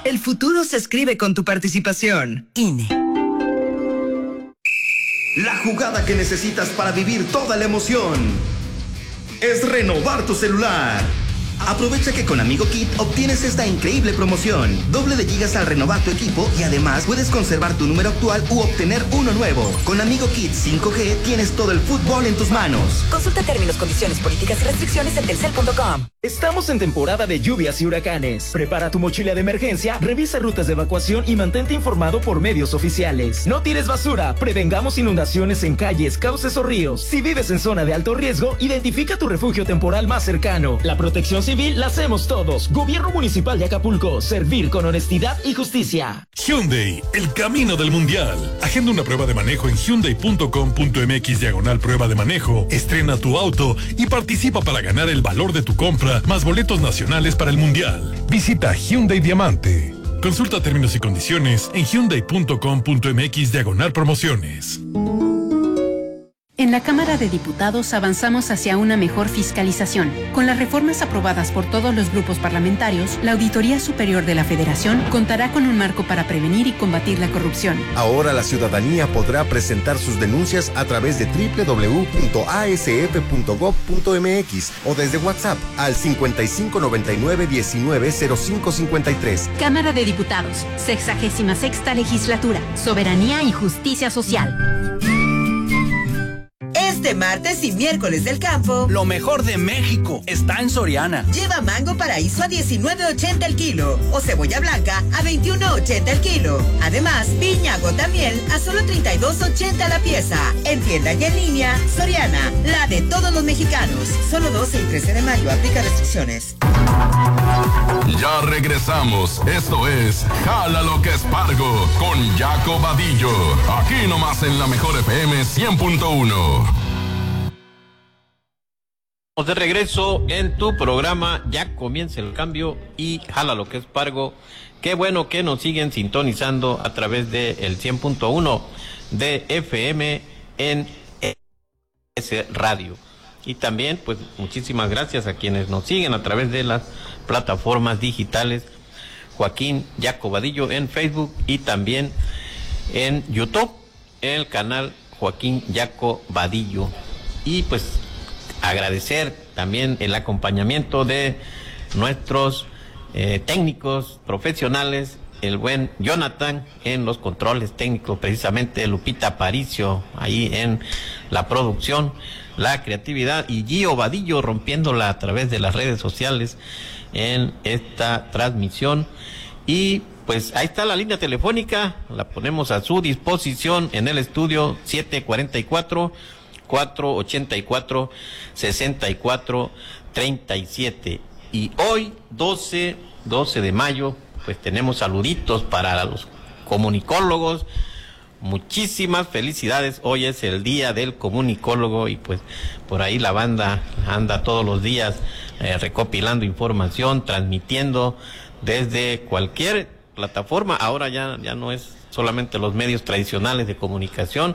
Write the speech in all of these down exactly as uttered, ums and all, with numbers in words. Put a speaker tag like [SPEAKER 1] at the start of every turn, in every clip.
[SPEAKER 1] El futuro se escribe con tu participación. I N E.
[SPEAKER 2] La jugada que necesitas para vivir toda la emoción es renovar tu celular. Aprovecha que con Amigo Kit obtienes esta increíble promoción. Doble de gigas al renovar tu equipo y además puedes conservar tu número actual u obtener uno nuevo. Con Amigo Kit cinco G tienes todo el fútbol en tus manos.
[SPEAKER 3] Consulta términos, condiciones, políticas y restricciones en telcel punto com.
[SPEAKER 4] Estamos en temporada de lluvias y huracanes. Prepara tu mochila de emergencia, revisa rutas de evacuación y mantente informado por medios oficiales. No tires basura, prevengamos inundaciones en calles, cauces o ríos. Si vives en zona de alto riesgo, identifica tu refugio temporal más cercano. La protección civil la hacemos todos. Gobierno Municipal de Acapulco. Servir con honestidad y justicia.
[SPEAKER 5] Hyundai, el camino del mundial. Agenda una prueba de manejo en hyundai punto com punto m x diagonal prueba de manejo. Estrena tu auto y participa para ganar el valor de tu compra más boletos nacionales para el mundial. Visita Hyundai Diamante. Consulta términos y condiciones en hyundai punto com punto m x diagonal promociones.
[SPEAKER 6] En la Cámara de Diputados avanzamos hacia una mejor fiscalización. Con las reformas aprobadas por todos los grupos parlamentarios, la Auditoría Superior de la Federación contará con un marco para prevenir y combatir la corrupción.
[SPEAKER 7] Ahora la ciudadanía podrá presentar sus denuncias a través de doble u doble u doble u punto a s f punto gob punto m x o desde WhatsApp al cincuenta y cinco noventa y nueve diecinueve cero cinco cincuenta y tres.
[SPEAKER 6] Cámara de Diputados, sexagésima sexta legislatura, soberanía y justicia social.
[SPEAKER 8] Este martes y miércoles del campo,
[SPEAKER 9] lo mejor de México está en Soriana.
[SPEAKER 8] Lleva mango paraíso a diecinueve ochenta el kilo o cebolla blanca a veintiuno ochenta el kilo. Además, piña gota miel a solo treinta y dos ochenta la pieza. En tienda y en línea, Soriana, la de todos los mexicanos. Solo doce y trece de mayo, aplica restricciones.
[SPEAKER 10] Ya regresamos. Esto es Jala lo que es Pargo con Jaco Vadillo. Aquí nomás en la mejor F M cien punto uno.
[SPEAKER 11] De regreso en tu programa, ya comienza el cambio y Jala lo que es Pargo. Qué bueno que nos siguen sintonizando a través de el cien punto uno de F M en ese radio. Y también, pues, muchísimas gracias a quienes nos siguen a través de las plataformas digitales. Joaquín Jaco Vadillo en Facebook y también en YouTube, el canal Joaquín Jaco Vadillo. Y pues agradecer también el acompañamiento de nuestros eh, técnicos profesionales, el buen Jonathan en los controles técnicos, precisamente Lupita Aparicio ahí en la producción, la creatividad, y Gio Vadillo rompiéndola a través de las redes sociales en esta transmisión. Y pues ahí está la línea telefónica, la ponemos a su disposición en el estudio siete cuarenta y cuatro, cuatro ochenta y cuatro, sesenta y cuatro treinta y siete. Y hoy, doce de mayo, pues tenemos saluditos para los comunicólogos. Muchísimas felicidades, hoy es el día del comunicólogo y pues por ahí la banda anda todos los días eh, recopilando información, transmitiendo desde cualquier plataforma. Ahora ya, ya no es solamente los medios tradicionales de comunicación,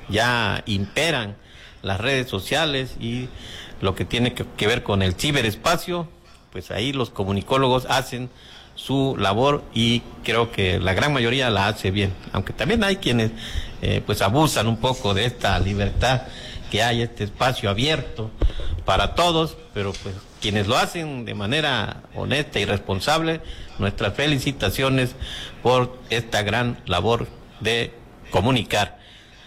[SPEAKER 11] ya imperan las redes sociales y lo que tiene que, que ver con el ciberespacio, pues ahí los comunicólogos hacen su labor y creo que la gran mayoría la hace bien, aunque también hay quienes eh, pues abusan un poco de esta libertad que hay, este espacio abierto para todos, pero pues quienes lo hacen de manera honesta y responsable, nuestras felicitaciones por esta gran labor de comunicar.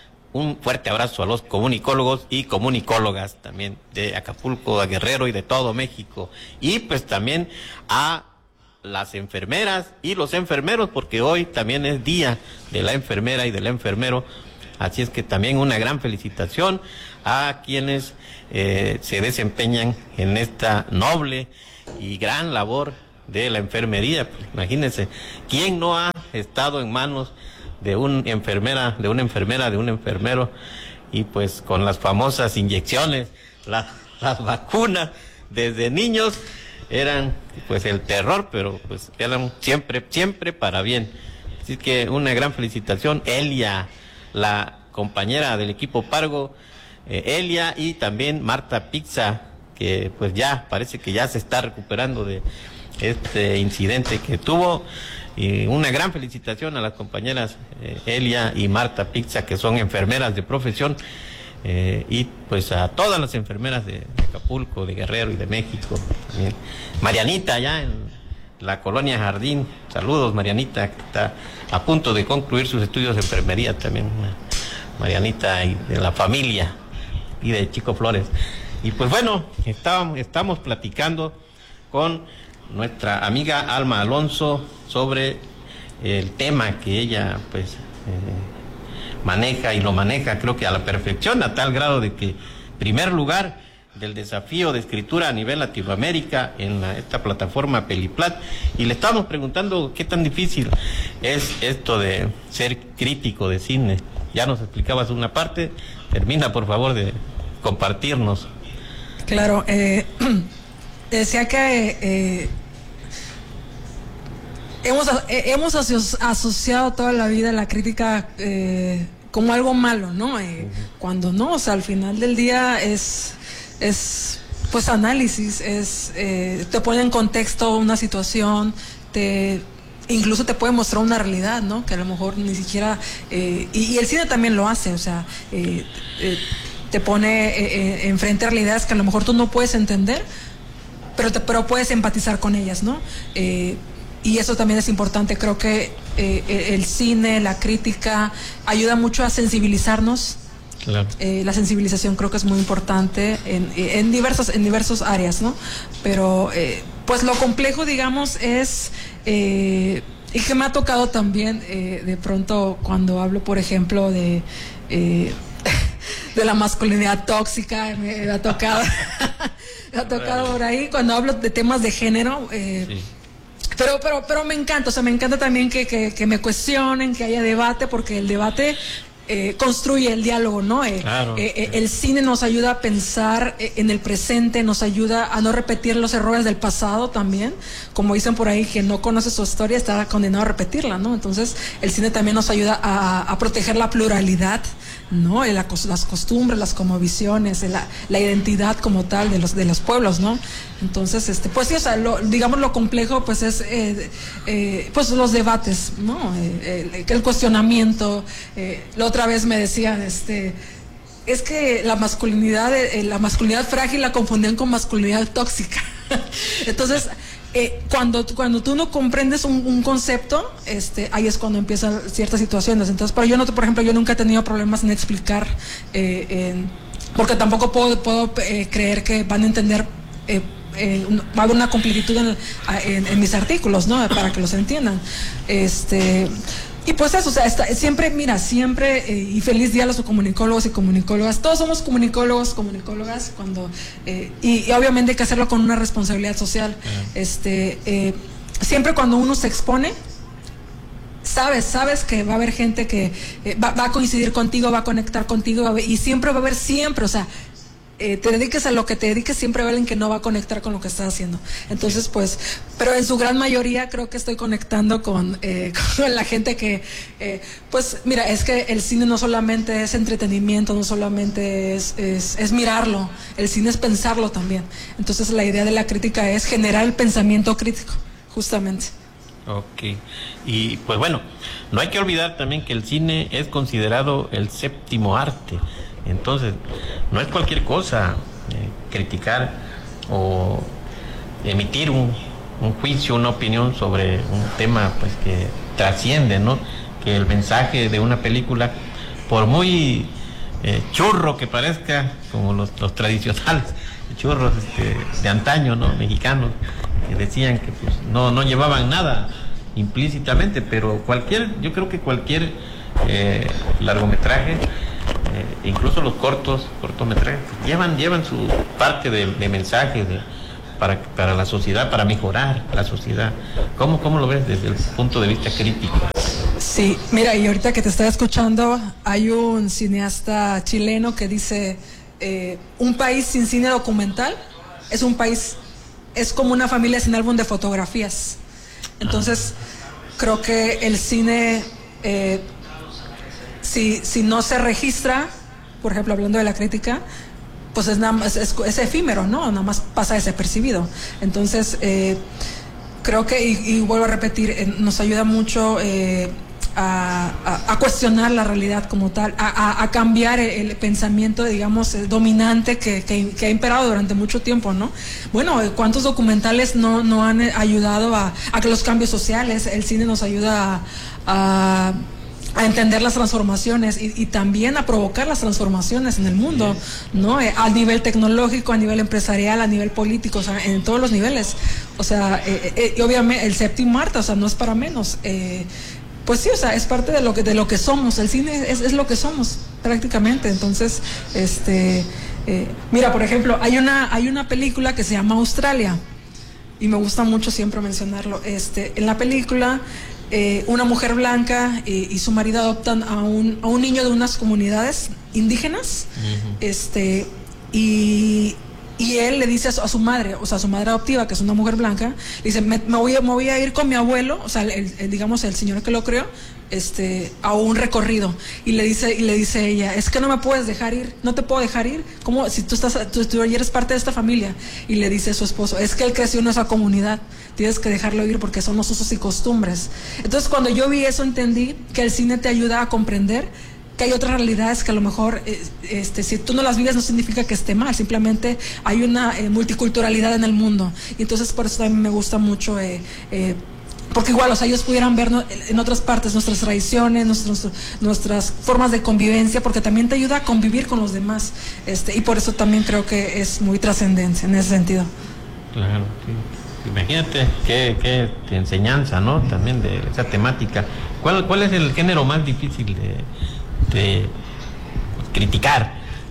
[SPEAKER 11] Un fuerte abrazo a los comunicólogos y comunicólogas también de Acapulco, de Guerrero y de todo México, y pues también a las enfermeras y los enfermeros, porque hoy también es día de la enfermera y del enfermero, así es que también una gran felicitación a quienes eh, se desempeñan en esta noble y gran labor de la enfermería. Pues, imagínense, ¿quién no ha estado en manos de una enfermera, de una enfermera, de un enfermero, y pues con las famosas inyecciones, la, las vacunas desde niños? Eran pues el terror, pero pues eran siempre, siempre para bien. Así que una gran felicitación, Elia, la compañera del equipo Pargo, eh, Elia, y también Marta Pizza, que pues ya parece que ya se está recuperando de este incidente que tuvo. Y una gran felicitación a las compañeras eh, Elia y Marta Pizza, que son enfermeras de profesión, eh, y pues a todas las enfermeras de, de Acapulco, de Guerrero y de México. También. Marianita, allá en la colonia Jardín, saludos Marianita, que está a punto de concluir sus estudios de enfermería también. Marianita y de la familia y de Chico Flores. Y pues bueno, estábamos, estamos platicando con nuestra amiga Alma Alonso sobre el tema que ella pues eh, maneja y lo maneja creo que a la perfección, a tal grado de que primer lugar del desafío de escritura a nivel Latinoamérica en la, esta plataforma Peliplat, y le estábamos preguntando qué tan difícil es esto de ser crítico de cine. Ya nos explicabas una parte, termina por favor de compartirnos.
[SPEAKER 12] Claro, eh, decía que eh, hemos, eh, hemos aso asociado toda la vida la crítica eh, como algo malo, ¿no? Eh, uh-huh. Cuando no, o sea, al final del día es, es pues análisis, es eh, te pone en contexto una situación, te incluso te puede mostrar una realidad, ¿no? Que a lo mejor ni siquiera eh, y, y el cine también lo hace, o sea, eh, eh, te pone eh, enfrente a realidades que a lo mejor tú no puedes entender, pero te, pero puedes empatizar con ellas, ¿no? Eh, y eso también es importante. Creo que eh, el cine, la crítica ayuda mucho a sensibilizarnos. Claro. Eh, la sensibilización creo que es muy importante en, en diversas en diversas áreas, ¿no? Pero eh, pues lo complejo, digamos, es eh, y que me ha tocado también eh, de pronto cuando hablo, por ejemplo, de eh, de la masculinidad tóxica, me, me ha tocado me ha tocado por ahí cuando hablo de temas de género. Eh, sí. Pero, pero, pero me encanta, o sea, me encanta también que, que, que me cuestionen, que haya debate, porque el debate Eh, construye el diálogo, ¿no? Eh, claro, eh, eh, el cine nos ayuda a pensar eh, en el presente, nos ayuda a no repetir los errores del pasado también. Como dicen por ahí, que no conoce su historia está condenado a repetirla, ¿no? Entonces, el cine también nos ayuda a, a proteger la pluralidad, ¿no? La, las costumbres, las cosmovisiones, la, la identidad como tal de los, de los pueblos, ¿no? Entonces, este, pues sí, o sea, lo, digamos lo complejo, pues es, eh, eh, pues los debates, ¿no? Eh, el, el cuestionamiento. Eh, la otra vez me decían, este, es que la masculinidad, eh, la masculinidad frágil la confundían con masculinidad tóxica. Entonces, eh, cuando, cuando tú no comprendes un, un concepto, este, ahí es cuando empiezan ciertas situaciones. Entonces, pero yo no, por ejemplo, yo nunca he tenido problemas en explicar, eh, en, porque tampoco puedo, puedo eh, creer que van a entender. Eh, Eh, va a haber una completitud en, en, en mis artículos, ¿no? Para que los entiendan. Este, y pues eso, o sea, está, siempre, mira, siempre, eh, y feliz día a los comunicólogos y comunicólogas. Todos somos comunicólogos, comunicólogas, cuando, eh, y, y obviamente hay que hacerlo con una responsabilidad social. Uh-huh. Este, eh, siempre cuando uno se expone, sabes, sabes que va a haber gente que eh, va, va a coincidir contigo, va a conectar contigo, va a ver, y siempre va a haber, siempre, o sea, Eh, te dediques a lo que te dediques, siempre va alguien que no va a conectar con lo que estás haciendo. Entonces, pues, pero en su gran mayoría creo que estoy conectando con, eh, con la gente que, eh, pues, mira, es que el cine no solamente es entretenimiento, no solamente es, es, es mirarlo, el cine es pensarlo también. Entonces, la idea de la crítica es generar el pensamiento crítico, justamente.
[SPEAKER 11] Ok, y pues bueno, no hay que olvidar también que el cine es considerado el séptimo arte. Entonces, no es cualquier cosa eh, criticar o emitir un, un juicio, una opinión sobre un tema pues que trasciende, ¿no? Que el mensaje de una película, por muy eh, churro que parezca, como los, los tradicionales churros este, de antaño, ¿no? Mexicanos, que decían que pues no, no llevaban nada implícitamente, pero cualquier, yo creo que cualquier eh, largometraje, Eh, incluso los cortos, cortometrajes, llevan, llevan su parte de, de mensaje de, para, para la sociedad, para mejorar la sociedad. ¿Cómo, ¿Cómo lo ves desde el punto de vista crítico?
[SPEAKER 12] Sí, mira, y ahorita que te estaba escuchando, hay un cineasta chileno que dice, eh, un país sin cine documental es un país, es como una familia sin álbum de fotografías. Entonces, ah. creo que el cine... Eh, Si, si no se registra, por ejemplo, hablando de la crítica, pues es, nada más, es, es efímero, ¿no? Nada más pasa desapercibido. Entonces, eh, creo que, y, y vuelvo a repetir, eh, nos ayuda mucho eh, a, a, a cuestionar la realidad como tal, a, a, a cambiar el, el pensamiento, digamos, el dominante que, que, que ha imperado durante mucho tiempo, ¿no? Bueno, ¿cuántos documentales no, no han ayudado a, a que los cambios sociales? El cine nos ayuda a, a a entender las transformaciones y, y también a provocar las transformaciones en el mundo, ¿no? Eh, a nivel tecnológico, a nivel empresarial, a nivel político, o sea, en todos los niveles. O sea, eh, eh, y obviamente el séptimo arte, o sea, no es para menos. Eh, pues sí, o sea, es parte de lo que de lo que somos. El cine es, es lo que somos, prácticamente. Entonces, este, eh, mira, por ejemplo, hay una hay una película que se llama Australia y me gusta mucho siempre mencionarlo. Este, en la película Eh, una mujer blanca eh, y su marido adoptan a un, a un niño de unas comunidades indígenas, uh-huh. este, y, y él le dice a su, a su madre, o sea, a su madre adoptiva, que es una mujer blanca, le dice, me, me, voy, a, me voy a ir con mi abuelo, o sea, el, el, digamos, el señor que lo creó, este, a un recorrido, y le dice, y le dice ella, es que no me puedes dejar ir, no te puedo dejar ir, como si tú estás, tú, tú eres parte de esta familia, y le dice a su esposo, es que él creció en esa comunidad, tienes que dejarlo ir porque son los usos y costumbres. Entonces, cuando yo vi eso, entendí que el cine te ayuda a comprender que hay otras realidades que a lo mejor, este, si tú no las vives no significa que esté mal, simplemente hay una eh, multiculturalidad en el mundo, y entonces por eso también me gusta mucho eh, eh, porque igual, o sea, ellos pudieran ver en otras partes nuestras tradiciones, nuestros, nuestras formas de convivencia, porque también te ayuda a convivir con los demás, este, y por eso también creo que es muy trascendente en ese sentido.
[SPEAKER 11] Claro, sí. Imagínate qué, qué enseñanza, ¿no? También de esa temática. ¿Cuál, cuál es el género más difícil de, de criticar,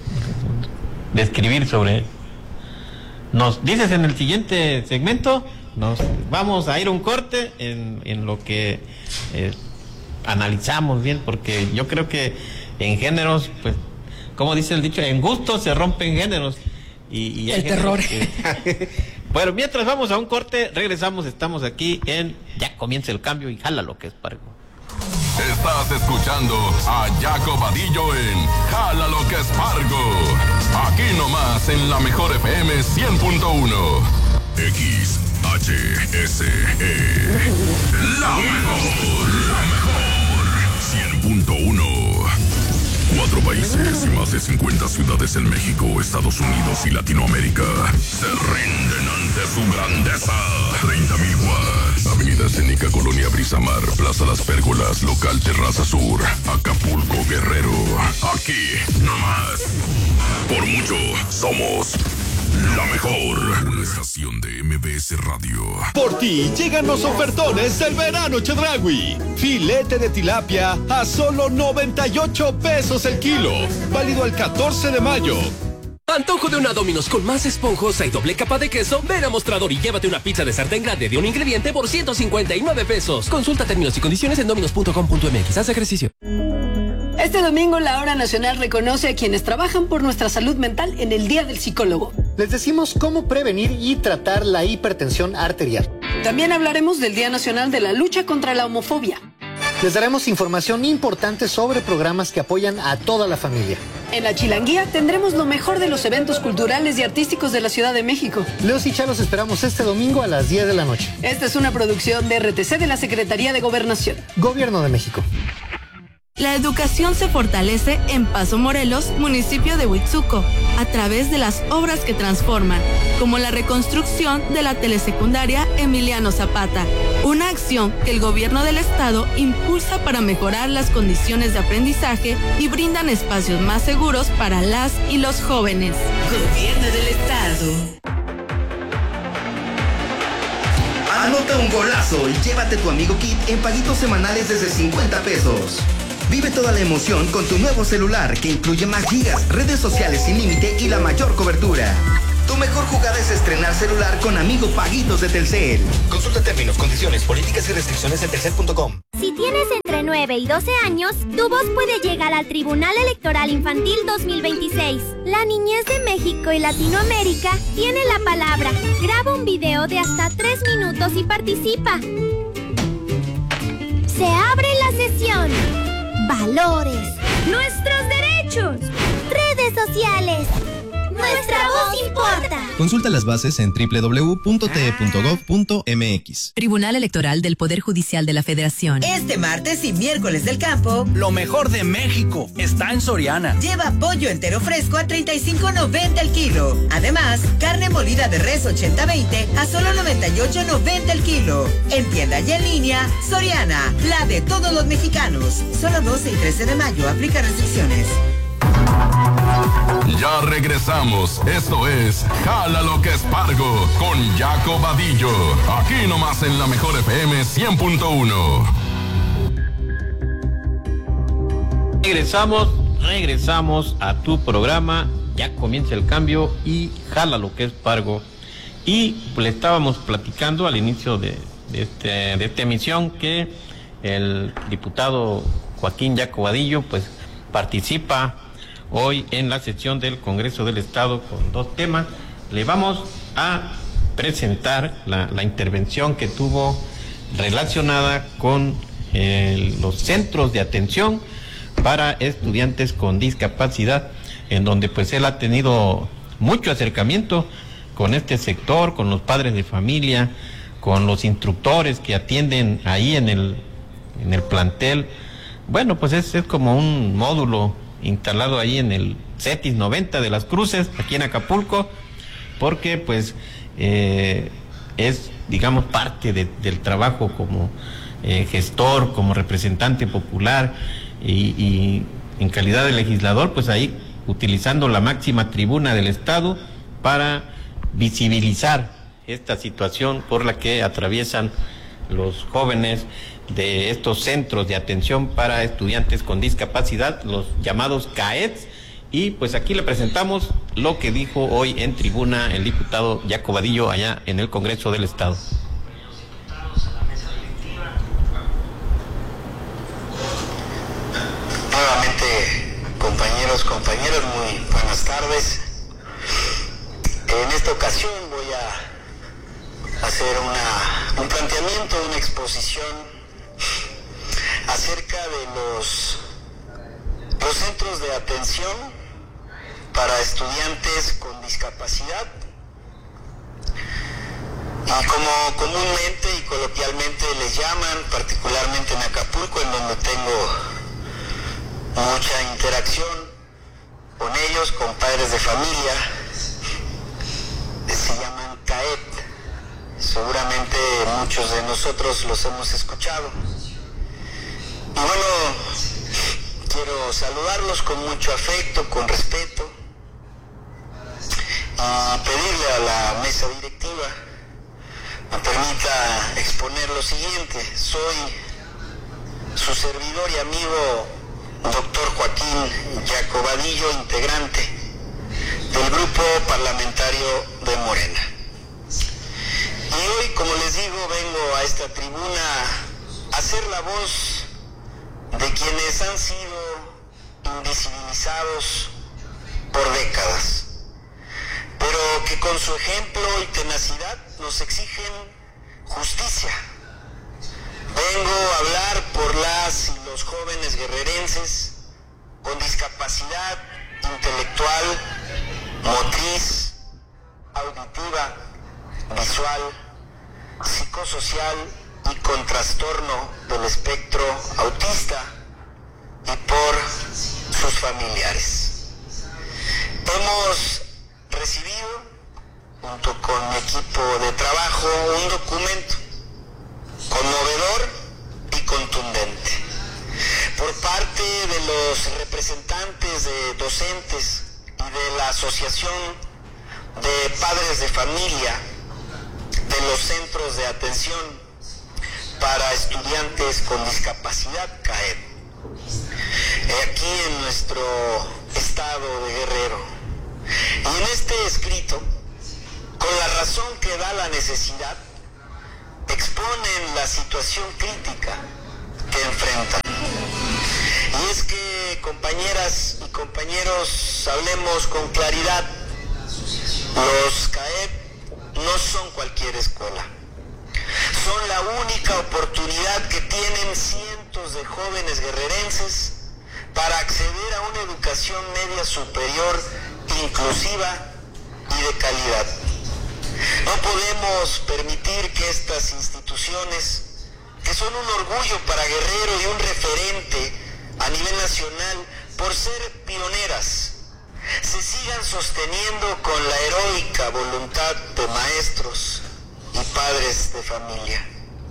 [SPEAKER 11] de escribir sobre? Nos dices en el siguiente segmento. Nos vamos a ir a un corte en, en lo que eh, analizamos bien, porque yo creo que en géneros, pues, como dice el dicho, en gusto se rompen géneros. Y, y
[SPEAKER 12] el terror.
[SPEAKER 11] Que... Bueno, mientras vamos a un corte, regresamos, estamos aquí en Ya Comienza el Cambio y Jala lo que es Pargo.
[SPEAKER 10] Estás escuchando a Jaco Vadillo en Jala lo que es Pargo. Aquí nomás en la mejor F M cien punto uno. X H S E. La mejor, la mejor. cien punto uno. Cuatro países y más de cincuenta ciudades en México, Estados Unidos y Latinoamérica se rinden ante su grandeza. treinta mil watts. Avenida Escénica, Colonia Brisamar, Plaza Las Pérgolas, Local Terraza Sur, Acapulco, Guerrero. Aquí, nomás. Por mucho, somos la mejor. Una estación de M B S Radio.
[SPEAKER 13] Por ti llegan los ofertones del verano Chedraui. Filete de tilapia a solo noventa y ocho pesos el kilo. Válido al catorce de mayo.
[SPEAKER 14] Antojo de una Domino's con más esponjosa y doble capa de queso. Ven a Mostrador y llévate una pizza de sartén grande de un ingrediente por ciento cincuenta y nueve pesos. Consulta términos y condiciones en dominos punto com punto m x. Haz ejercicio.
[SPEAKER 15] Este domingo la Hora Nacional reconoce a quienes trabajan por nuestra salud mental en el Día del Psicólogo.
[SPEAKER 16] Les decimos cómo prevenir y tratar la hipertensión arterial.
[SPEAKER 15] También hablaremos del Día Nacional de la Lucha contra la Homofobia.
[SPEAKER 16] Les daremos información importante sobre programas que apoyan a toda la familia.
[SPEAKER 15] En la Chilanguía tendremos lo mejor de los eventos culturales y artísticos de la Ciudad de México.
[SPEAKER 16] Leos y Chalos esperamos este domingo a las diez de la noche.
[SPEAKER 15] Esta es una producción de R T C de la Secretaría de Gobernación.
[SPEAKER 16] Gobierno de México.
[SPEAKER 17] La educación se fortalece en Paso Morelos, municipio de Huitzuco, a través de las obras que transforman, como la reconstrucción de la telesecundaria Emiliano Zapata, una acción que el gobierno del estado impulsa para mejorar las condiciones de aprendizaje y brindan espacios más seguros para las y los jóvenes.
[SPEAKER 3] Gobierno del estado.
[SPEAKER 2] Anota un golazo y llévate tu amigo Kit en paguitos semanales desde cincuenta pesos. Vive toda la emoción con tu nuevo celular que incluye más gigas, redes sociales sin límite y la mayor cobertura. Tu mejor jugada es estrenar celular con Amigo Paguitos de Telcel. Consulta términos, condiciones, políticas y restricciones en telcel punto com.
[SPEAKER 18] Si tienes entre nueve y doce años, tu voz puede llegar al Tribunal Electoral Infantil dos mil veintiséis. La niñez de México y Latinoamérica tiene la palabra. Graba un video de hasta tres minutos y participa. Se abre la sesión. Valores. Nuestros derechos. Redes sociales. Nuestra voz importa.
[SPEAKER 19] Consulta las bases en doble u doble u doble u punto t e punto gov punto m x.
[SPEAKER 20] Tribunal Electoral del Poder Judicial de la Federación.
[SPEAKER 8] Este martes y miércoles del campo,
[SPEAKER 9] lo mejor de México está en Soriana.
[SPEAKER 8] Lleva pollo entero fresco a treinta y cinco noventa el kilo. Además, carne molida de res ochenta veinte a solo noventa y ocho noventa el kilo. En tienda y en línea, Soriana, la de todos los mexicanos. Solo doce y trece de mayo, aplica restricciones.
[SPEAKER 10] Ya regresamos. Esto es Jala lo que Espargo con Jaco Vadillo. Aquí nomás en la mejor F M cien punto uno.
[SPEAKER 11] Regresamos, regresamos a tu programa. Ya comienza el cambio y Jala lo que Espargo. Y le estábamos platicando al inicio de, de, este, de esta emisión que el diputado Joaquín Jaco Vadillo pues participa hoy en la sesión del Congreso del Estado con dos temas. Le vamos a presentar la, la intervención que tuvo relacionada con eh, los centros de atención para estudiantes con discapacidad, en donde pues él ha tenido mucho acercamiento con este sector, con los padres de familia, con los instructores que atienden ahí en el, en el plantel. Bueno, pues es, es como un módulo instalado ahí en el CETIS noventa de Las Cruces, aquí en Acapulco, porque pues eh, es, digamos, parte de, del trabajo como eh, gestor, como representante popular y, y en calidad de legislador, pues ahí utilizando la máxima tribuna del Estado para visibilizar esta situación por la que atraviesan los jóvenes de estos centros de atención para estudiantes con discapacidad, los llamados C A E Ts, y pues aquí le presentamos lo que dijo hoy en tribuna el diputado Jaco Vadillo allá en el Congreso del Estado.
[SPEAKER 21] Nuevamente, compañeros, compañeras, muy buenas tardes. En esta ocasión voy a hacer una, un planteamiento, una exposición acerca de los, los centros de atención para estudiantes con discapacidad, y como comúnmente y coloquialmente les llaman, particularmente en Acapulco, en donde tengo mucha interacción con ellos, con padres de familia, se llaman C A E T. Seguramente muchos de nosotros los hemos escuchado. Y bueno, quiero saludarlos con mucho afecto, con respeto, y pedirle a la mesa directiva me permita exponer lo siguiente. Soy su servidor y amigo doctor Joaquín Jaco Vadillo, integrante del grupo parlamentario de Morena. Y hoy, como les digo, vengo a esta tribuna a ser la voz de quienes han sido invisibilizados por décadas, pero que con su ejemplo y tenacidad nos exigen justicia. Vengo a hablar por las y los jóvenes guerrerenses con discapacidad intelectual, motriz, auditiva, visual, psicosocial y con trastorno del espectro autista, y por sus familiares. Hemos recibido, junto con mi equipo de trabajo, un documento conmovedor y contundente por parte de los representantes de docentes y de la Asociación de Padres de Familia de los Centros de Atención para Estudiantes con Discapacidad, C A E T, aquí en nuestro estado de Guerrero. Y en este escrito, con la razón que da la necesidad, exponen la situación crítica que enfrentan. Y es que, compañeras y compañeros, hablemos con claridad. Los C A E T no son cualquier escuela. Son la única oportunidad que tienen cientos de jóvenes guerrerenses para acceder a una educación media superior inclusiva y de calidad. No podemos permitir que estas instituciones, que son un orgullo para Guerrero y un referente a nivel nacional por ser pioneras, se sigan sosteniendo con la heroica voluntad de maestros y padres de familia.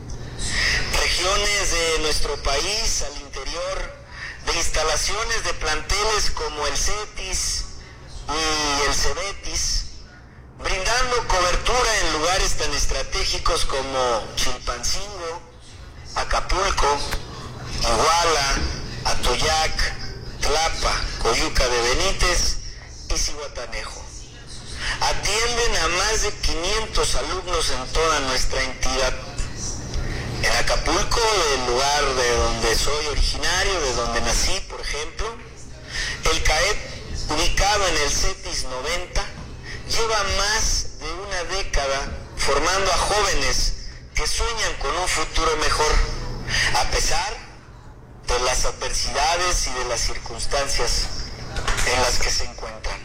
[SPEAKER 21] Regiones de nuestro país al interior de instalaciones de planteles como el CETIS y el CEBETIS, brindando cobertura en lugares tan estratégicos como Chilpancingo, Acapulco, Iguala, Atoyac, Tlapa, Coyuca de Benítez y Zihuatanejo. Atienden a más de quinientos alumnos en toda nuestra entidad. En Acapulco, el lugar de donde soy originario, de donde nací, por ejemplo, el CAEP, ubicado en el CETIS noventa, lleva más de una década formando a jóvenes que sueñan con un futuro mejor, a pesar de las adversidades y de las circunstancias en las que se encuentran.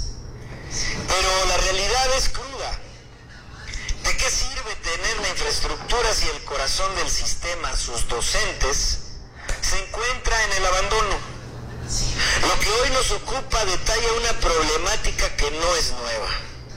[SPEAKER 21] Pero la realidad es cruda. ¿De qué sirve tener la infraestructura si el corazón del sistema, sus docentes, se encuentra en el abandono? Lo que hoy nos ocupa detalla una problemática que no es nueva: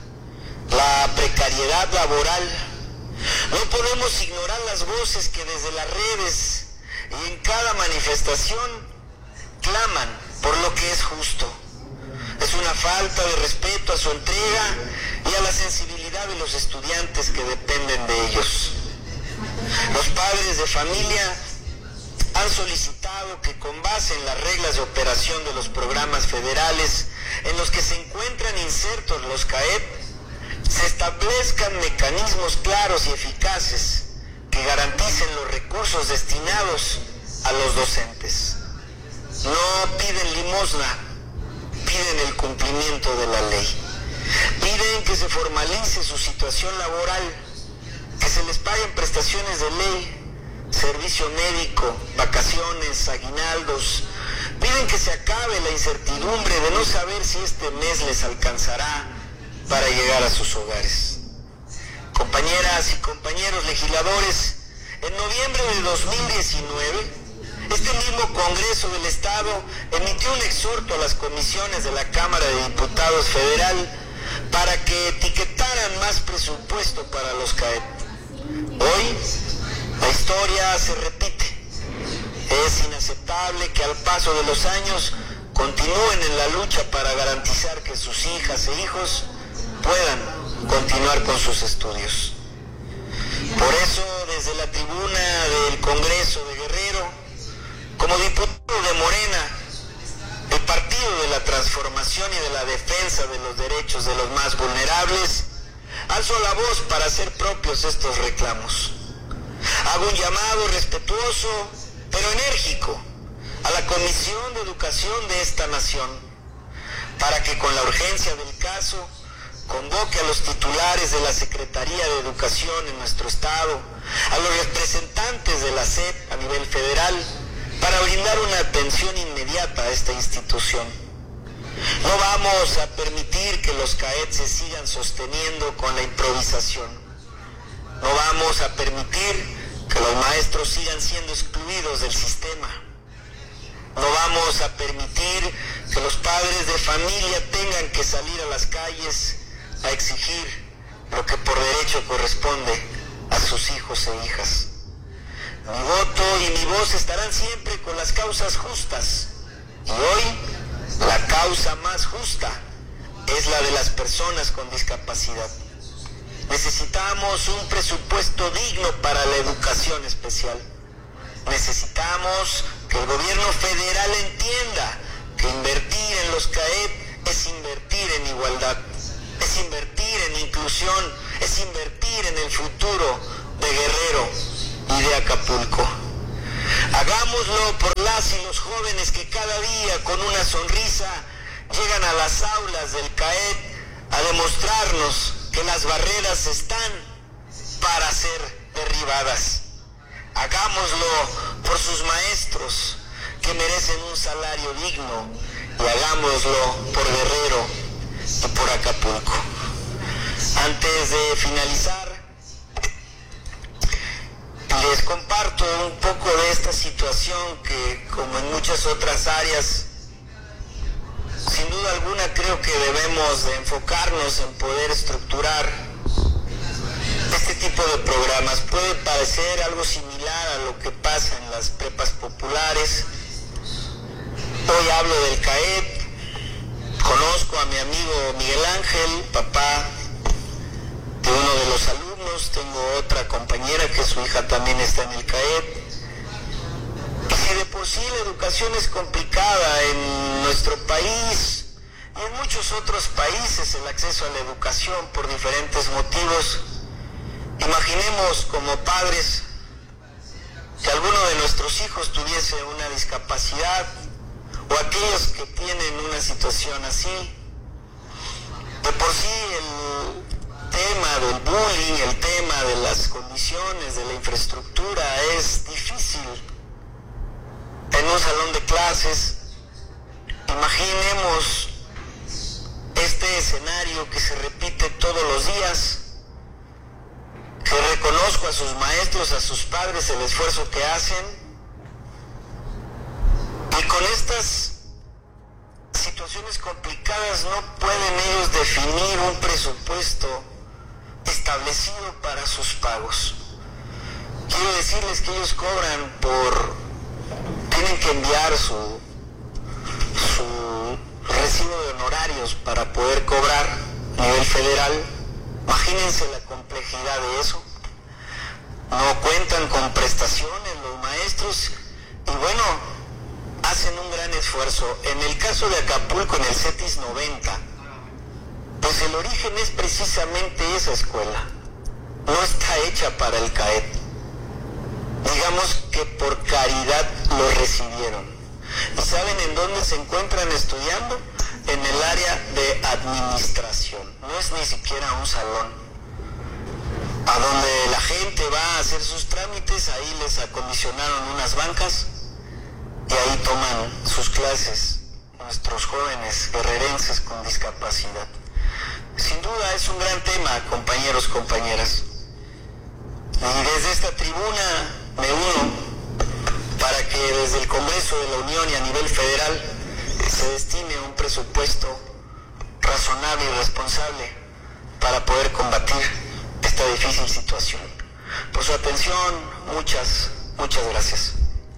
[SPEAKER 21] la precariedad laboral. No podemos ignorar las voces que desde las redes y en cada manifestación claman por lo que es justo. Es una falta de respeto a su entrega y a la sensibilidad de los estudiantes que dependen de ellos. Los padres de familia han solicitado que, con base en las reglas de operación de los programas federales en los que se encuentran insertos los CAEP, se establezcan mecanismos claros y eficaces que garanticen los recursos destinados a los docentes. No piden limosna, piden el cumplimiento de la ley. Piden que se formalice su situación laboral, que se les paguen prestaciones de ley, servicio médico, vacaciones, aguinaldos. Piden que se acabe la incertidumbre de no saber si este mes les alcanzará para llegar a sus hogares. Compañeras y compañeros legisladores, en noviembre de dos mil diecinueve, este mismo Congreso del Estado emitió un exhorto a las comisiones de la Cámara de Diputados Federal para que etiquetaran más presupuesto para los CAEP. Hoy, la historia se repite. Es inaceptable que al paso de los años continúen en la lucha para garantizar que sus hijas e hijos puedan continuar con sus estudios. Por eso, desde la tribuna del Congreso de Guerrero, como diputado de Morena, el Partido de la Transformación y de la Defensa de los Derechos de los más vulnerables, alzo la voz para hacer propios estos reclamos. Hago un llamado respetuoso, pero enérgico, a la Comisión de Educación de esta nación, para que, con la urgencia del caso, convoque a los titulares de la Secretaría de Educación en nuestro estado, a los representantes de la S E P a nivel federal, para brindar una atención inmediata a esta institución. No vamos a permitir que los CAEP se sigan sosteniendo con la improvisación. No vamos a permitir que los maestros sigan siendo excluidos del sistema. No vamos a permitir que los padres de familia tengan que salir a las calles a exigir lo que por derecho corresponde a sus hijos e hijas. Mi voto y mi voz estarán siempre con las causas justas. Y hoy, la causa más justa es la de las personas con discapacidad. Necesitamos un presupuesto digno para la educación especial. Necesitamos que el gobierno federal entienda que invertir en los CAEP es invertir en igualdad, es invertir en inclusión, es invertir en el futuro de Guerrero y de Acapulco. Hagámoslo por las y los jóvenes que cada día, con una sonrisa, llegan a las aulas del CAEP a demostrarnos que las barreras están para ser derribadas. Hagámoslo por sus maestros, que merecen un salario digno, y hagámoslo por Guerrero y por Acapulco. Antes de finalizar, les comparto un poco de esta situación que, como en muchas otras áreas, sin duda alguna creo que debemos de enfocarnos en poder estructurar este tipo de programas. Puede parecer algo similar a lo que pasa en las prepas populares. Hoy hablo del CAET. Conozco a mi amigo Miguel Ángel, papá de uno de los alumnos. Tengo otra compañera que su hija también está en el CAET. Y si de por sí la educación es complicada en nuestro país y en muchos otros países, el acceso a la educación por diferentes motivos, imaginemos como padres que alguno de nuestros hijos tuviese una discapacidad o aquellos que tienen una situación así. De por sí el tema del bullying, el tema de las condiciones, de la infraestructura es difícil en un salón de clases. Imaginemos este escenario que se repite todos los días, que reconozco a sus maestros, a sus padres, el esfuerzo que hacen, y con estas situaciones complicadas no pueden ellos definir un presupuesto establecido para sus pagos. Quiero decirles que ellos cobran por, tienen que enviar su, su recibo de honorarios para poder cobrar a nivel federal. Imagínense la complejidad de eso. No cuentan con prestaciones los maestros y bueno, hacen un gran esfuerzo. En el caso de Acapulco, en el CETIS noventa, pues el origen es precisamente esa escuela. No está hecha para el CAET. Digamos que por caridad lo recibieron. ¿Y saben en dónde se encuentran estudiando? En el área de administración. No es ni siquiera un salón. A donde la gente va a hacer sus trámites, ahí les acondicionaron unas bancas y ahí toman sus clases nuestros jóvenes guerrerenses con discapacidad. Sin duda es un gran tema, compañeros, compañeras. Y desde esta tribuna me uno para que desde el Congreso de la Unión y a nivel federal se destine un presupuesto razonable y responsable para poder combatir esta difícil situación. Por su atención, muchas, muchas gracias.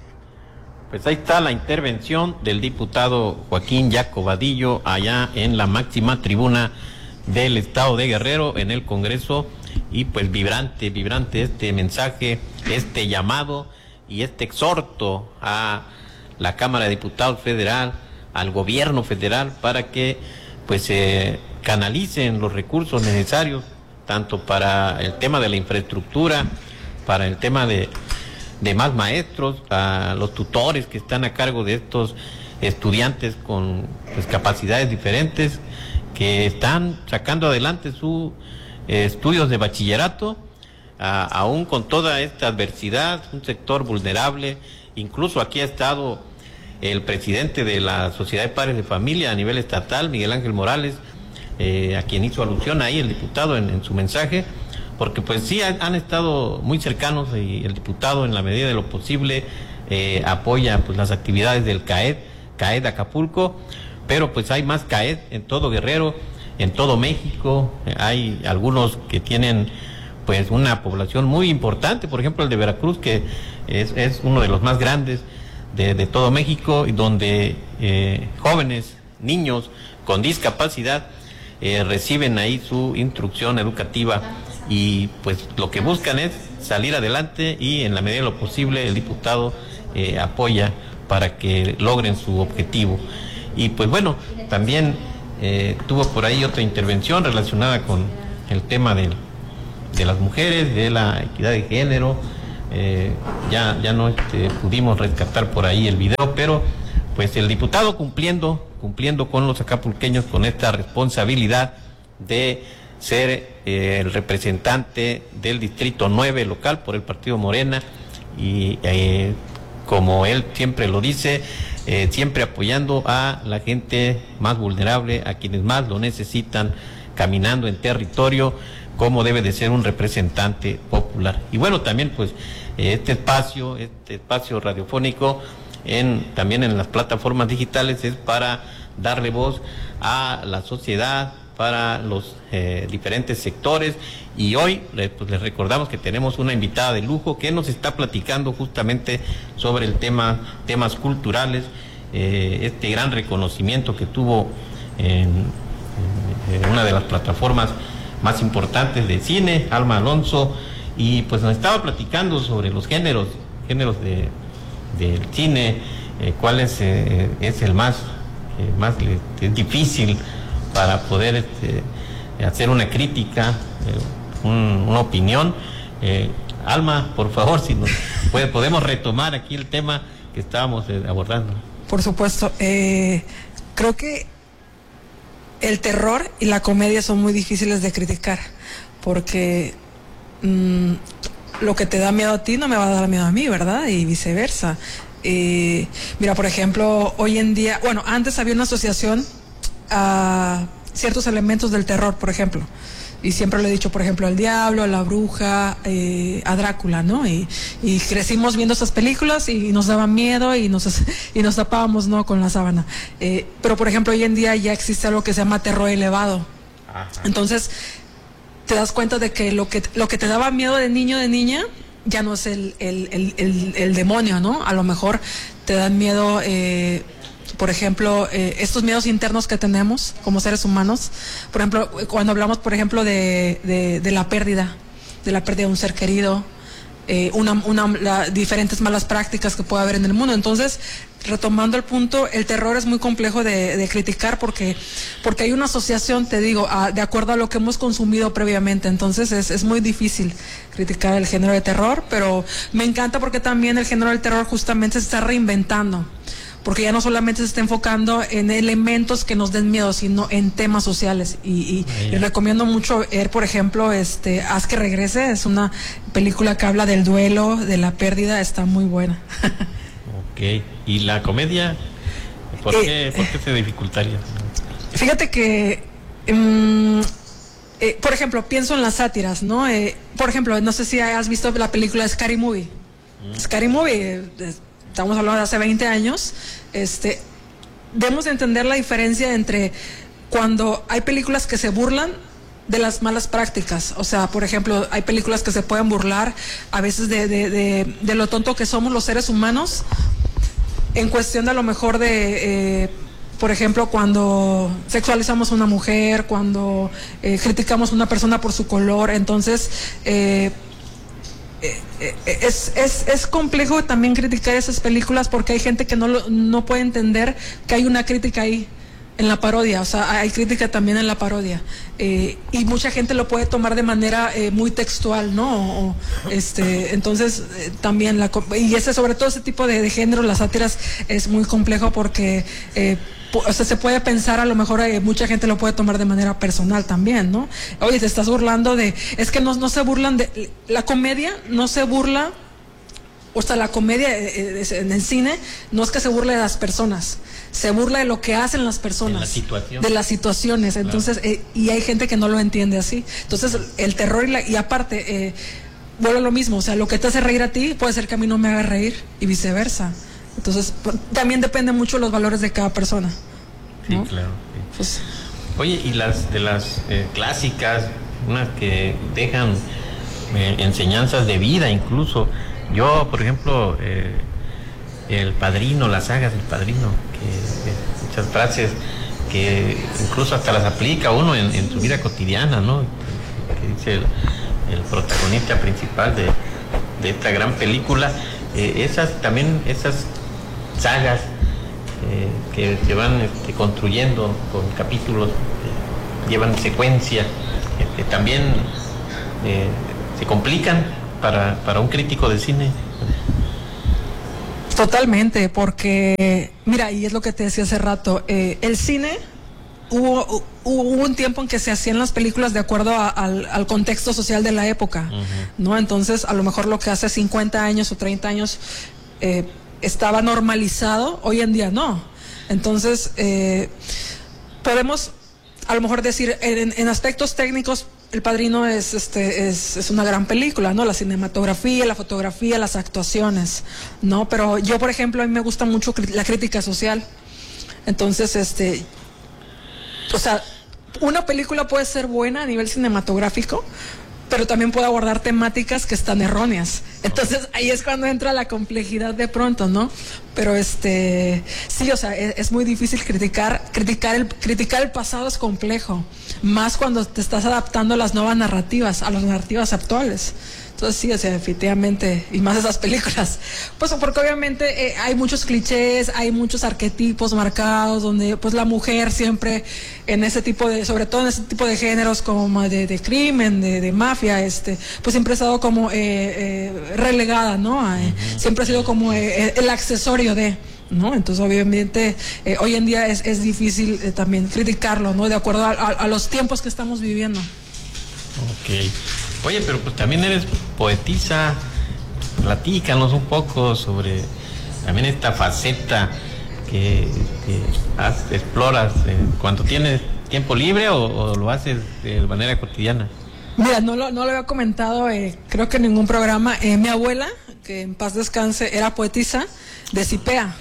[SPEAKER 11] Pues ahí está la intervención del diputado Joaquín Jaco Vadillo allá en la máxima tribuna del estado de Guerrero en el Congreso, y pues vibrante, vibrante este mensaje, este llamado y este exhorto a la Cámara de Diputados Federal, al gobierno federal, para que pues se eh, canalicen los recursos necesarios tanto para el tema de la infraestructura, para el tema de de más maestros, a los tutores que están a cargo de estos estudiantes con pues, capacidades diferentes, que están sacando adelante sus eh, estudios de bachillerato, a, aún con toda esta adversidad, un sector vulnerable. Incluso aquí ha estado el presidente de la Sociedad de Padres de Familia a nivel estatal, Miguel Ángel Morales, eh, a quien hizo alusión ahí el diputado en, en su mensaje, porque pues sí han, han estado muy cercanos, y el diputado en la medida de lo posible eh, apoya pues las actividades del CAET, CAET Acapulco, pero pues hay más CAET en todo Guerrero, en todo México. Hay algunos que tienen pues una población muy importante, por ejemplo el de Veracruz, que es, es uno de los más grandes de, de todo México, y donde eh, jóvenes, niños con discapacidad eh, reciben ahí su instrucción educativa, y pues lo que buscan es salir adelante, y en la medida de lo posible el diputado eh, apoya para que logren su objetivo. Y pues bueno, también eh, tuvo por ahí otra intervención relacionada con el tema del, de las mujeres, de la equidad de género. Eh, ya, ya no este, pudimos rescatar por ahí el video, pero pues el diputado cumpliendo, cumpliendo con los acapulqueños con esta responsabilidad de ser eh, el representante del distrito nueve local por el partido Morena, y eh, como él siempre lo dice, eh, siempre apoyando a la gente más vulnerable, a quienes más lo necesitan caminando en territorio como debe de ser un representante popular. Y bueno, también pues este espacio, este espacio radiofónico en también en las plataformas digitales es para darle voz a la sociedad, para los eh, diferentes sectores, y hoy pues, les recordamos que tenemos una invitada de lujo que nos está platicando justamente sobre el tema, temas culturales, eh, este gran reconocimiento que tuvo en, en una de las plataformas más importantes de cine, Alma Alonso, y pues nos estaba platicando sobre los géneros, géneros de del cine, eh, cuál es, eh, es el más, eh, más es difícil para poder este, hacer una crítica, eh, un, una opinión. Eh, Alma, por favor, si nos puede, podemos retomar aquí el tema que estábamos eh, abordando.
[SPEAKER 12] Por supuesto, eh, creo que el terror y la comedia son muy difíciles de criticar, porque mmm, lo que te da miedo a ti no me va a dar miedo a mí, ¿verdad? Y viceversa. Eh, mira, por ejemplo, hoy en día, bueno, antes había una asociación a ciertos elementos del terror, por ejemplo, y siempre lo he dicho, por ejemplo, al diablo, a la bruja, eh, a Drácula, ¿no? Y, y crecimos viendo esas películas y nos daban miedo y nos, y nos tapábamos, ¿no?, con la sábana. Eh, pero, por ejemplo, hoy en día ya existe algo que se llama terror elevado. Ajá. Entonces, te das cuenta de que lo que lo que te daba miedo de niño, de niña, ya no es el, el, el, el, el demonio, ¿no? A lo mejor te dan miedo, eh, por ejemplo, eh, estos miedos internos que tenemos como seres humanos. Por ejemplo, cuando hablamos, por ejemplo, de, de, de la pérdida, de la pérdida de un ser querido, eh, una, una, la, diferentes malas prácticas que puede haber en el mundo. Entonces, retomando el punto, el terror es muy complejo de, de criticar porque, porque hay una asociación, te digo, a, de acuerdo a lo que hemos consumido previamente. Entonces es, es muy difícil criticar el género de terror, pero me encanta porque también el género del terror justamente se está reinventando, porque ya no solamente se está enfocando en elementos que nos den miedo, sino en temas sociales. Y, y, y recomiendo mucho ver, por ejemplo, este Haz que regrese, es una película que habla del duelo, de la pérdida, está muy buena.
[SPEAKER 11] Ok, ¿y la comedia? ¿Por, eh, qué, ¿por qué se dificultaría?
[SPEAKER 12] Fíjate que, um, eh, por ejemplo, pienso en las sátiras, ¿no? Eh, por ejemplo, no sé si has visto la película Scary Movie. Mm. Scary Movie, eh, estamos hablando de hace veinte años, este, debemos entender la diferencia entre cuando hay películas que se burlan de las malas prácticas. O sea, por ejemplo, hay películas que se pueden burlar a veces de, de, de, de lo tonto que somos los seres humanos, en cuestión de a lo mejor de, eh, por ejemplo, cuando sexualizamos a una mujer, cuando eh, criticamos a una persona por su color. Entonces, eh, eh, es, es, es complejo también criticar esas películas porque hay gente que no, lo, no puede entender que hay una crítica ahí en la parodia. O sea, hay crítica también en la parodia, eh, y mucha gente lo puede tomar de manera eh, muy textual, ¿no? O, este, entonces eh, también la, y ese, sobre todo ese tipo de, de género, las sátiras, es muy complejo porque eh, o sea, se puede pensar, a lo mejor eh, mucha gente lo puede tomar de manera personal también, ¿no? Oye, te estás burlando de, es que no, no se burlan de, la comedia no se burla, o sea, la comedia eh, en el cine no es que se burle de las personas, se burla de lo que hacen las personas,
[SPEAKER 11] de, la situación.
[SPEAKER 12] de las situaciones. Entonces, claro. eh, y hay gente que no lo entiende así. Entonces, el terror y, la, y aparte, eh, vuelve a lo mismo, o sea, lo que te hace reír a ti puede ser que a mí no me haga reír y viceversa. Entonces, también depende mucho de los valores de cada persona, ¿no?
[SPEAKER 11] Sí, claro. Sí. Pues, oye, y las de las eh, clásicas, unas que dejan eh, enseñanzas de vida incluso. Yo, por ejemplo, eh, El Padrino, las sagas del Padrino, que, que muchas frases que incluso hasta las aplica uno en, en su vida cotidiana, ¿no? Que dice el, el protagonista principal de, de esta gran película. Eh, esas también, esas sagas eh, que se van este, construyendo con capítulos, eh, llevan secuencia, eh, también eh, se complican para, para un crítico de cine.
[SPEAKER 12] Totalmente, porque mira, y es lo que te decía hace rato, eh, el cine hubo, hubo un tiempo en que se hacían las películas de acuerdo a, al, al contexto social de la época, uh-huh. ¿no? Entonces, a lo mejor lo que hace cincuenta años o treinta años eh, estaba normalizado, hoy en día no. Entonces, eh, podemos a lo mejor decir, en, en aspectos técnicos, El Padrino es, este, es, es una gran película, ¿no? La cinematografía, la fotografía, las actuaciones, ¿no? Pero yo, por ejemplo, a mí me gusta mucho la crítica social. Entonces, este, o sea, una película puede ser buena a nivel cinematográfico, pero también puede abordar temáticas que están erróneas. Entonces ahí es cuando entra la complejidad de pronto, ¿no? Pero este, sí, o sea, es, es muy difícil criticar, criticar el, criticar el pasado es complejo, más cuando te estás adaptando a las nuevas narrativas, a las narrativas actuales. Entonces sí, o sea, definitivamente, y más esas películas, pues porque obviamente eh, hay muchos clichés, hay muchos arquetipos marcados, donde pues la mujer siempre en ese tipo de, sobre todo en ese tipo de géneros como de, de crimen, de, de mafia, este, pues siempre ha estado como eh, eh, relegada, ¿no? Eh, uh-huh. Siempre ha sido como eh, el accesorio de, ¿no? Entonces obviamente eh, hoy en día es, es difícil eh, también criticarlo, ¿no? De acuerdo a, a, a los tiempos que estamos viviendo.
[SPEAKER 11] Ok. Oye, pero pues también eres poetisa, platícanos un poco sobre también esta faceta que, que has, exploras eh, cuando tienes tiempo libre o, o lo haces de manera cotidiana.
[SPEAKER 12] Mira, no lo, no lo había comentado, eh, creo que en ningún programa. Eh, mi abuela, que en paz descanse, era poetisa de CIPEA,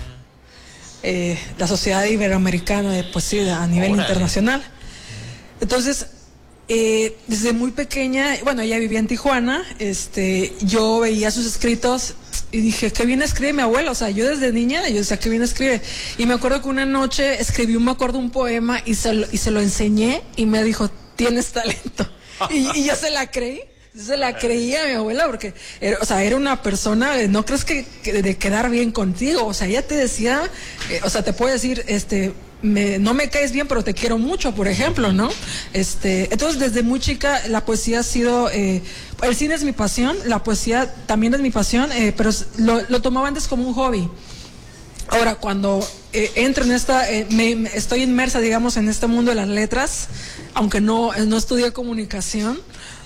[SPEAKER 12] eh, la Sociedad Iberoamericana de Poesía a nivel Órale. internacional. Entonces, Eh, desde muy pequeña, bueno, ella vivía en Tijuana, este, yo veía sus escritos y dije, qué bien escribe mi abuela, o sea, yo desde niña, yo decía, qué bien escribe, y me acuerdo que una noche escribí, me acuerdo, un poema y se lo, y se lo enseñé y me dijo, tienes talento, y, y yo se la creí. Yo se la creía a mi abuela porque, era, o sea, era una persona, no crees que, que de quedar bien contigo, o sea, ella te decía, eh, o sea, te puede decir, este, me, no me caes bien, pero te quiero mucho, por ejemplo, ¿no? Este, entonces, desde muy chica, la poesía ha sido, eh, el cine es mi pasión, la poesía también es mi pasión, eh, pero lo, lo tomaba antes como un hobby. Ahora, cuando eh, entro en esta, eh, me, me estoy inmersa, digamos, en este mundo de las letras, aunque no, no estudié comunicación,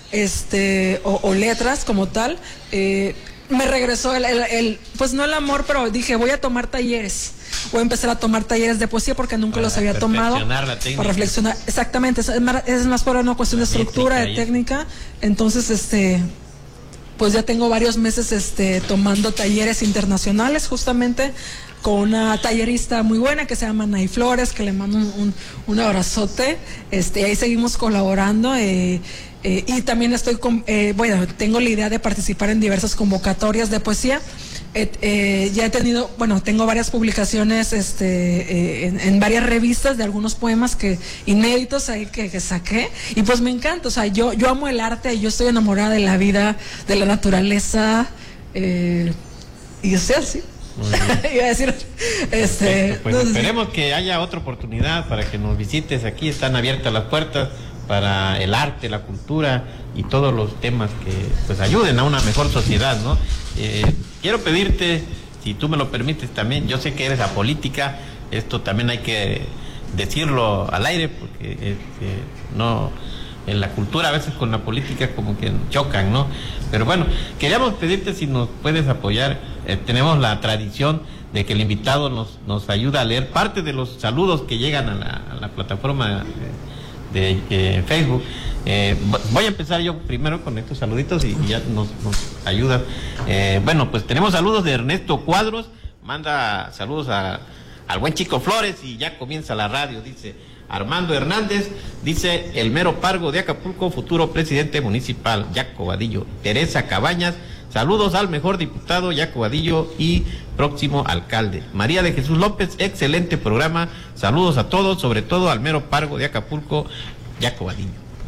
[SPEAKER 12] este o, o letras como tal, eh, me regresó el, el, el, pues no el amor, pero dije, voy a tomar talleres, voy a empezar a tomar talleres de poesía porque nunca para los había tomado, para reflexionar, exactamente, es más, es más por una cuestión de estructura, de técnica, entonces este pues ya tengo varios meses este tomando talleres internacionales, justamente con una tallerista muy buena que se llama Nay Flores, que le mando un, un, un abrazote, este, ahí seguimos colaborando, eh, eh, y también estoy, con, eh, bueno, tengo la idea de participar en diversas convocatorias de poesía. Eh, eh, ya he tenido, bueno, tengo varias publicaciones este, eh, en, en varias revistas de algunos poemas que inéditos ahí que, que saqué, y pues me encanta, o sea, yo, yo amo el arte y yo estoy enamorada de la vida, de la naturaleza, eh, y yo sé así. Iba a decir, este,
[SPEAKER 11] pues
[SPEAKER 12] no,
[SPEAKER 11] esperemos que haya otra oportunidad para que nos visites. Aquí están abiertas las puertas para el arte, la cultura y todos los temas que pues ayuden a una mejor sociedad, ¿no? Eh, quiero pedirte, si tú me lo permites también, yo sé que eres apolítica, esto también hay que decirlo al aire porque este, no, en la cultura a veces con la política como que chocan, ¿no? Pero bueno, queríamos pedirte si nos puedes apoyar. Eh, tenemos la tradición de que el invitado nos, nos ayuda a leer parte de los saludos que llegan a la, a la plataforma de, de eh, Facebook. Eh, voy a empezar yo primero con estos saluditos y, y ya nos, nos ayuda. Eh, bueno, pues tenemos saludos de Ernesto Cuadros, manda saludos a, al buen Chico Flores y ya comienza la radio, dice Armando Hernández, dice el mero Pargo de Acapulco, futuro presidente municipal, Jaco Vadillo. Teresa Cabañas, saludos al mejor diputado, Jaco Vadillo, y próximo alcalde. María de Jesús López, excelente programa, saludos a todos, sobre todo al mero Pargo de Acapulco, Jaco Vadillo.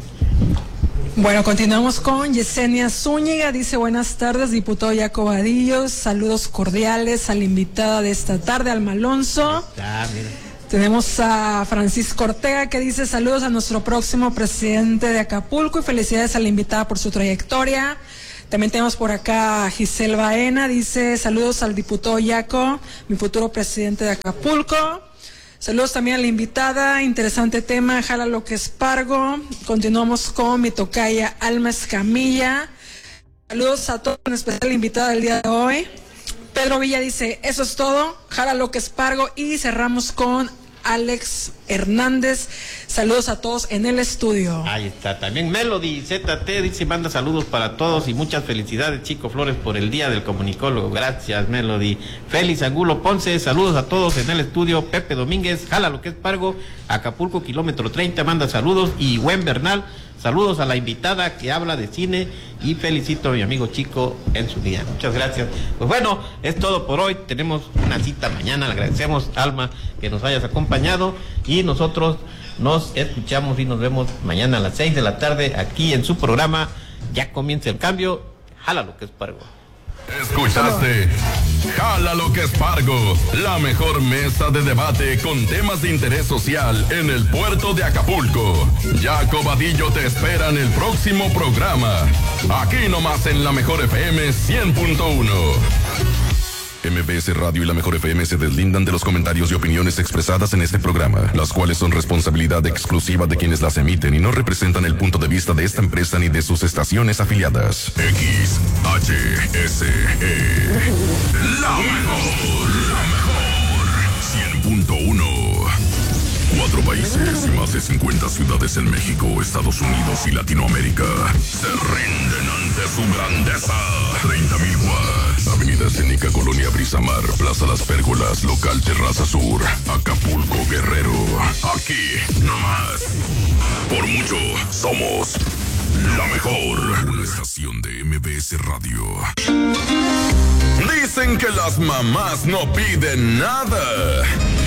[SPEAKER 12] Bueno, continuamos con Yesenia Zúñiga, dice buenas tardes, diputado Jaco Vadillo, saludos cordiales a la invitada de esta tarde, Alma Alonso. Ah, mira. Tenemos a Francisco Ortega que dice saludos a nuestro próximo presidente de Acapulco y felicidades a la invitada por su trayectoria. También tenemos por acá a Giselle Baena, dice saludos al diputado Jaco, mi futuro presidente de Acapulco. Saludos también a la invitada, interesante tema, jala lo que es Pargo. Continuamos con mi tocaya Alma Escamilla. Saludos a todos, en especial a la invitada del día de hoy. Pedro Villa dice, eso es todo, jala lo que es Pargo, y cerramos con Alex Hernández. Saludos a todos en el estudio.
[SPEAKER 11] Ahí está, también Melody Z T dice, manda saludos para todos y muchas felicidades, Chico Flores, por el Día del Comunicólogo. Gracias, Melody. Félix Angulo Ponce, saludos a todos en el estudio. Pepe Domínguez, jala lo que es Pargo, Acapulco, kilómetro treinta, manda saludos. Y Gwen Bernal, saludos a la invitada que habla de cine y felicito a mi amigo Chico en su día. Muchas gracias. Pues bueno, es todo por hoy. Tenemos una cita mañana. Le agradecemos, Alma, que nos hayas acompañado y nosotros nos escuchamos y nos vemos mañana a las seis de la tarde aquí en su programa Ya Comienza el Cambio. Jala lo que es Pargo.
[SPEAKER 10] Escuchaste Jala lo que es Pargo, la mejor mesa de debate con temas de interés social en el puerto de Acapulco. Jaco Vadillo te espera en el próximo programa, aquí nomás en la mejor F M cien punto uno. M B S Radio y la mejor F M se deslindan de los comentarios y opiniones expresadas en este programa, las cuales son responsabilidad exclusiva de quienes las emiten y no representan el punto de vista de esta empresa ni de sus estaciones afiliadas. X H S E. La mejor, la mejor. cien punto uno. Cuatro países y más de cincuenta ciudades en México, Estados Unidos y Latinoamérica se rinden ante su grandeza. treinta mil watts. Avenida Escénica, Colonia Brisamar, Plaza Las Pérgolas, Local Terraza Sur, Acapulco, Guerrero. Aquí, nomás. Por mucho, somos la mejor. Una estación de M B S Radio. Dicen que las mamás no piden nada,